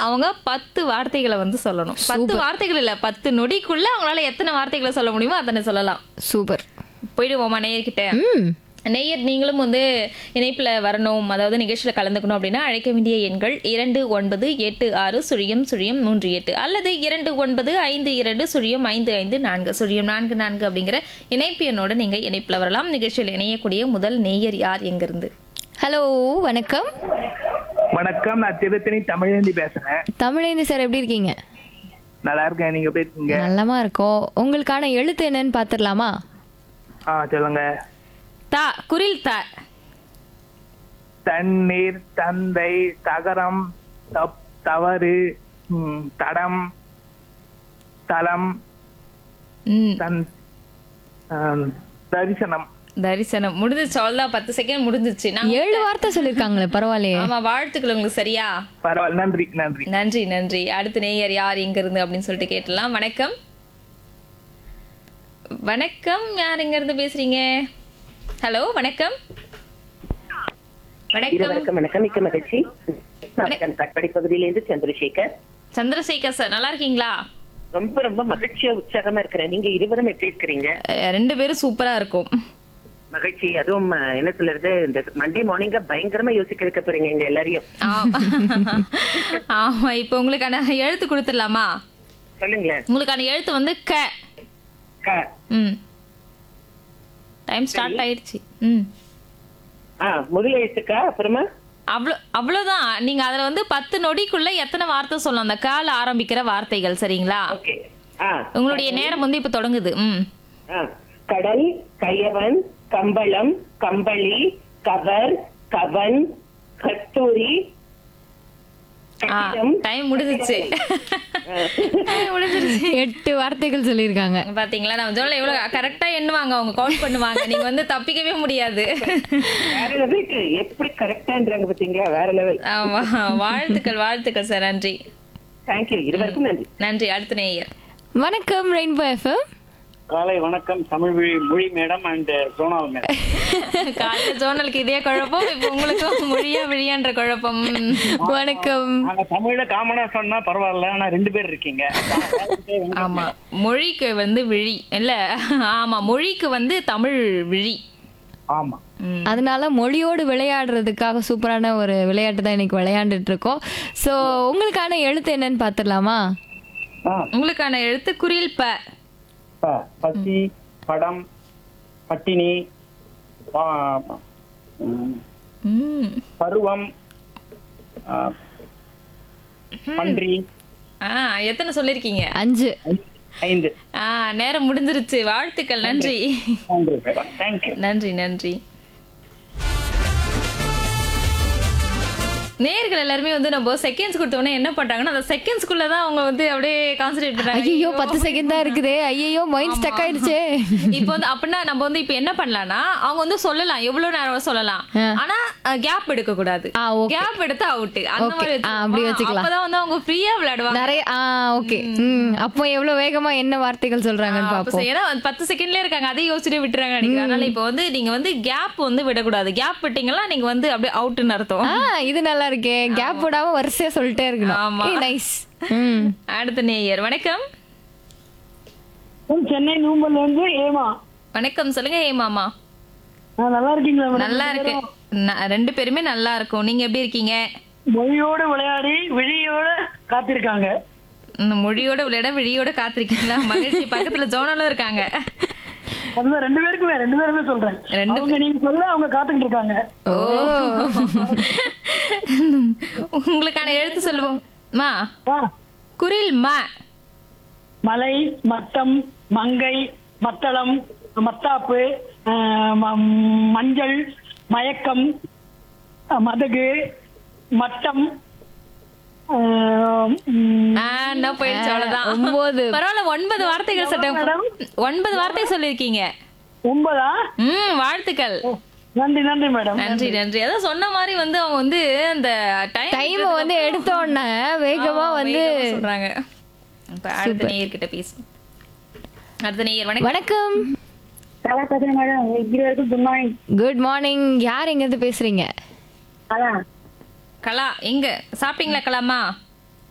அவங்க 10 வார்த்தைகளை வந்து சொல்லணும். 10 வார்த்தைகள் இல்ல, 10 நொடிக்குள்ள அவங்களால எத்தனை வார்த்தைகளை சொல்ல முடியுமோ அத்தனை சொல்லலாம். சூப்பர். போயிடுவோமா நேயர்கிட்ட? நேயர் நீங்களும் வந்து இணைப்புல வரணும், அதாவது நிகழ்ச்சியில கலந்துக்கணும் அப்படின்னா அழைக்க வேண்டிய எண்கள் 2986 அல்லது 2952 அப்படிங்கிற இணைப்பு எண்ணோட நீங்க இணைப்புல வரலாம். நிகழ்ச்சியில் இணையக்கூடிய முதல் நேயர் யார், எங்கிருந்து? ஹலோ, வணக்கம். வணக்கம், நான் திருத்தணி தமிழேந்தி பேசுறேன். தமிழேந்தி சார், எப்படி இருக்கீங்க? நல்லா இருக்கேன், நீங்க எப்படி இருக்கீங்க? நல்லமா இருக்கோம். உங்களுக்கான எழுத்து என்னன்னு பாத்துடலாமா? சொல்லுங்க. தா, குரில் தா. தண்ணீர், தந்தை, தகரம், தவறு, தடம், தலம், தரிசனம். தரிசனம் முடிஞ்சிச்சு. அவ்வளவுதான், 10 செகண்ட் முடிஞ்சிச்சு. 7 வார்த்தை சொல்லிருக்காங்களே, பரவாயில்லையே. ஆமா, வாழ்த்துக்கள் உங்களுக்கு. சரியா? பரவாயில்ல, நன்றி நன்றி நன்றி நன்றி. அடுத்த நேயர் யார், எங்க இருந்து அப்படின்னு சொல்லிட்டு கேட்டலாம். வணக்கம். வணக்கம், யார் எங்க இருந்து பேசுறீங்க? ஹலோ, வணக்கம். வணக்கம். மிக்க மகிழ்ச்சி. கட்படி பகுதியிலிருந்து சந்திரசேகர். சந்திரசேகர் சார், நல்லா இருக்கீங்களா? ரொம்ப ரொம்ப மகிழ்ச்சியா உற்சாகமா இருக்கிறேன். நீங்க இருவரும் எப்படி இருக்கிறீங்க? 2 பேரும் சூப்பரா இருக்கும். மகிழ்ச்சி. அதுவும் என்ன சொல்றது, இந்த மண்டே மார்னிங்க பயங்கரமா யோசிக்க வைக்க போறீங்க எங்க எல்லாரையும். ஆமா, இப்ப உங்களுக்கான எழுத்து கொடுத்துடலாமா? சொல்லுங்களேன். உங்களுக்கான எழுத்து வந்து க. டைம் ஸ்டார்ட் ஆயிடுச்சு. முதல் எழுத்துக்கா? அப்புறமா அவ்வளவுதான். நீங்க அதுல வந்து 10 நொடிக்குள்ள எத்தனை வார்த்தை சொல்லணும், அந்த கால ஆரம்பிக்கிற வார்த்தைகள். சரிங்களா? உங்களுடைய நேரம் வந்து இப்ப தொடங்குது. கடல், கயவன், கம்பளம், கம்பளி, கவர், கவன், கத்தூரி. டைம் முடிஞ்சிருச்சு. 8 வார்த்தைகள் சொல்லிருக்காங்க. பாத்தீங்களா, நம்ம ஜோன்ல எவ்வளவு கரெக்டா எண்ணுவாங்க, அவங்க கவுண்ட் பண்ணுவாங்க. நீங்க வந்து தப்பிக்கவே முடியாது. எப்படி கரெக்டான்றாங்க பாத்தீங்களா, வேற லெவல். ஆமா, வாழ்த்துக்கள் வாழ்த்துக்கள் சார். நன்றி. தேங்க்யூ, இருவருக்கும் நன்றி. நன்றி. அடுத்த நேயர். வணக்கம், ரெயின்போ எஃப்எம். காலை வணக்கம், தமிழ் மொழி மேடம் அண்ட் ஜோனல் மேடம். காலையில ஜோனலுக்கு இதே குழப்பம், இப்ப உங்களுக்கு விழியான்ற குழப்பம். வணக்கம். தமிழ்ல காமனா சொன்னா பரவாயில்ல, ஆனா 2 பேர் இருக்கீங்க. ஆமா, மொழிக்கு வந்து விழி இல்ல. ஆமா, மொழிக்கு வந்து தமிழ் விழி. ஆமா, அதனால மொழியோடு விளையாடுறதுக்காக சூப்பரான ஒரு விளையாட்டு தான் இன்னைக்கு விளையாண்டுட்டு இருக்கோம். சோ உங்களுக்கான எழுத்து என்னன்னு பாத்துடலாமா? உங்களுக்கான எழுத்து குரில் ப. பசி, படம், பட்டினி, பருவம், பன்றி. எத்தனை சொல்லிருக்கீங்க? 5. நேரம் முடிஞ்சிருச்சு. வாழ்த்துக்கள். நன்றி நன்றி நன்றி. நேயர்கள் எல்லாருமே வந்து நம்ம செகண்ட்ஸ் கொடுத்தோன்னே என்ன பண்றாங்கன்னா, அந்த செகண்ட்ஸ்குள்ள தான் அவங்க வந்து அப்படியே கான்சென்ட்ரேட் பண்றாங்க. ஐயோ 10 செகண்ட் தான் இருக்குது, ஐயோ மைண்ட் ஸ்டக் ஆயிடுச்சு. இப்போ வந்து அப்படின்னா நம்ம வந்து இப்போ என்ன பண்ணலாம்னா, அவங்க வந்து சொல்லலாம், எவ்வளவு நேரம் சொல்லலாம், ஆனா கேப் எடுக்க கூடாது. கேப் எடுத்தா அவுட். அந்த மாதிரி அப்படி வச்சுக்கலாம். அப்பதான் வந்து அவங்க ஃப்ரீயா விளையாடுவாங்க நிறைய. ஓகே. அப்போ எவ்வளவு வேகமா என்ன வார்த்தைகள் சொல்றாங்கன்னு பாப்போம். ஏன்னா 10 செகண்ட்லயே இருக்காங்க, அதை யோசிச்சுட்டு விட்டுறாங்க நினைக்கிறேன். அதனால இப்போ வந்து நீங்க வந்து கேப் வந்து விடக்கூடாது. கேப் விட்டீங்கன்னா நீங்க வந்து அப்படியே அவுட்னு அர்த்தம். இது நல்லா இருக்கே, கேப் விடாம வரிசையா சொல்லிட்டே இருக்கணும். நைஸ். அடுத்த நேயர். வணக்கம். சென்னை நூம்பல்ல இருந்து ஏமா. வணக்கம், சொல்லுங்க ஏமாமா. நல்லா இருக்கீங்களா? நல்லா இருக்கு. 2 பேருமே நல்லா இருக்கும். நீங்க எப்படி இருக்கீங்க? மொழியோட விளையாடி விழியோட காத்திருக்காங்க. மொழியோட விளையாட விழியோட காத்திருக்கீங்களா? மகிழ்ச்சி. பக்கத்துல ஜோனலும் இருக்காங்க. அதுதான் 2 பேருமே சொல்றேன். நீங்க சொல்ல அவங்க காத்துக்கிட்டு இருக்காங்க. உங்களுக்கான எழுத்து சொல்லுவோம். குரில் ம. மலை, மட்டம், மங்கை, மத்தளம், மத்தாப்பு, மஞ்சள், மயக்கம், மதகு, மட்டம். போயிடுச்சு, அவ்வளவுதான். 9. பரவாயில்ல, 9 வார்த்தைகள் சட்டம். 9 வார்த்தை சொல்லிருக்கீங்க. 9. வாழ்த்துக்கள். நன்றி நன்றி மேடம். நன்றி நன்றி. அதான் சொன்ன மாதிரி வந்து அவங்க வந்து அந்த டைம் வந்து எடுத்த உடனே வேகமா வந்து சொல்றாங்க. இப்ப அடுத்த நேயர் கிட்ட பேசுவோம். அடுத்த நேயர். வணக்கம். Good morning. யார் எங்க இருந்து பேசுறீங்க? கலா. எங்க சாப்பிட்டீங்களா கலாமா?